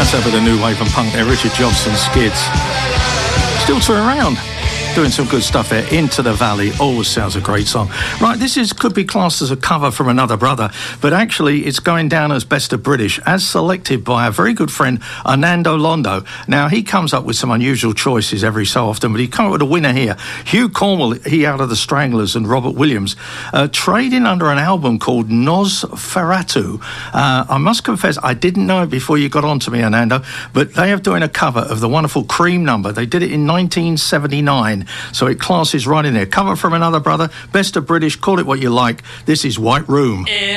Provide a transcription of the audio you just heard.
That's a bit of new wave and punk there. Richard Jobson, Skids. Still touring around. Doing some good stuff there. Into the Valley always sounds a great song. Right, this could be classed as a cover from another brother, but actually it's going down as Best of British, as selected by a very good friend, Anando Londo. Now, he comes up with some unusual choices every so often, but he come up with a winner here. Hugh Cornwell, he out of the Stranglers, and Robert Williams, trading under an album called Nosferatu. I must confess, I didn't know it before you got on to me, Anando, but they are doing a cover of the wonderful Cream number. They did it in 1979. So it classes right in there. Cover from another brother, Best of British, call it what you like. This is White Room.